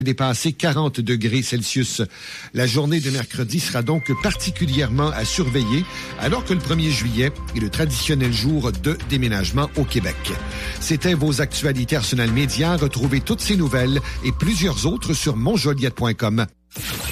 dépasser 40 degrés Celsius. La journée de mercredi sera donc particulièrement à surveiller, alors que le 1er juillet est le traditionnel jour de déménagement au Québec. C'était vos actualités Arsenal Média. Retrouvez toutes ces nouvelles et plusieurs autres sur monjoliette.com.